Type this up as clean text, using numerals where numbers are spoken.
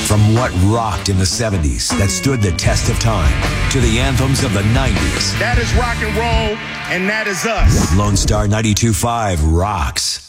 From what rocked in the 70s that stood the test of time to the anthems of the 90s. That is rock and roll, and that is us. Lone Star 92.5 rocks.